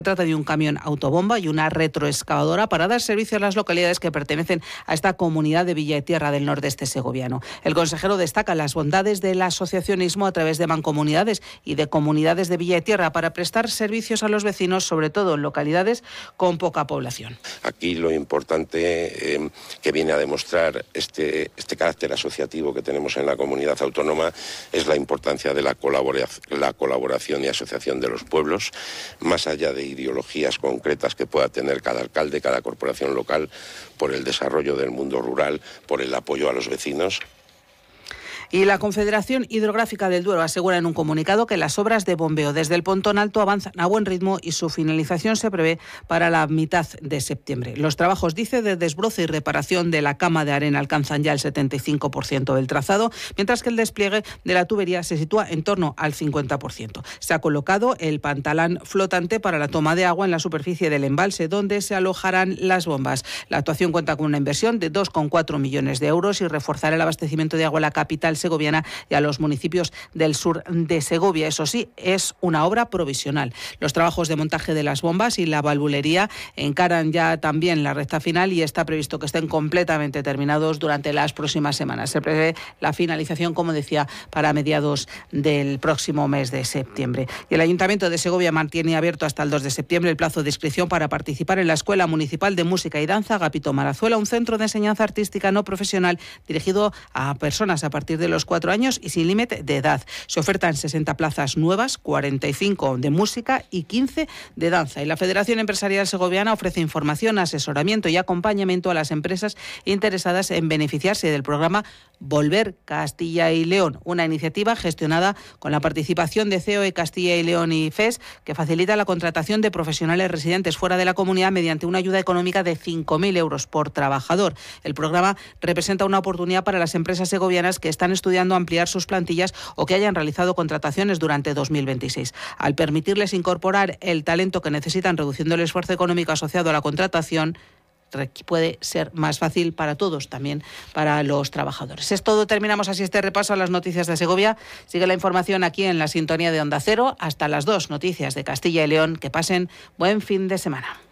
Trata de un camión autobomba y una retroexcavadora para dar servicio a las localidades que pertenecen a esta comunidad de Villa y Tierra del nordeste segoviano. El consejero destaca las bondades del asociacionismo a través de mancomunidades y de comunidades de Villa y Tierra para prestar servicios a los vecinos, sobre todo en localidades con poca población. Aquí lo importante que viene a demostrar este carácter asociativo que tenemos en la comunidad autónoma es la importancia de la colaboración y asociación de los pueblos, más allá de ideologías concretas que pueda tener cada alcalde, cada corporación local, por el desarrollo del mundo rural, por el apoyo a los vecinos. Y la Confederación Hidrográfica del Duero asegura en un comunicado que las obras de bombeo desde el Pontón Alto avanzan a buen ritmo y su finalización se prevé para la mitad de septiembre. Los trabajos, dice, de desbroce y reparación de la cama de arena alcanzan ya el 75% del trazado, mientras que el despliegue de la tubería se sitúa en torno al 50%. Se ha colocado el pantalán flotante para la toma de agua en la superficie del embalse, donde se alojarán las bombas. La actuación cuenta con una inversión de 2,4 millones de euros y reforzará el abastecimiento de agua a la capital segoviana y a los municipios del sur de Segovia. Eso sí, es una obra provisional. Los trabajos de montaje de las bombas y la valvulería encaran ya también la recta final y está previsto que estén completamente terminados durante las próximas semanas. Se prevé la finalización, como decía, para mediados del próximo mes de septiembre. Y el Ayuntamiento de Segovia mantiene abierto hasta el 2 de septiembre el plazo de inscripción para participar en la Escuela Municipal de Música y Danza Agapito Marazuela, un centro de enseñanza artística no profesional dirigido a personas a partir de los 4 años y sin límite de edad. Se ofertan 60 plazas nuevas, 45 de música y 15 de danza. Y la Federación Empresarial Segoviana ofrece información, asesoramiento y acompañamiento a las empresas interesadas en beneficiarse del programa Volver Castilla y León, una iniciativa gestionada con la participación de COE Castilla y León y FES, que facilita la contratación de profesionales residentes fuera de la comunidad mediante una ayuda económica de 5.000 euros por trabajador. El programa representa una oportunidad para las empresas segovianas que están estudiando ampliar sus plantillas o que hayan realizado contrataciones durante 2026. Al permitirles incorporar el talento que necesitan reduciendo el esfuerzo económico asociado a la contratación, puede ser más fácil para todos, también para los trabajadores. Es todo, terminamos así este repaso a las noticias de Segovia. Sigue la información aquí en la sintonía de Onda Cero. Hasta las 2, noticias de Castilla y León. Que pasen buen fin de semana.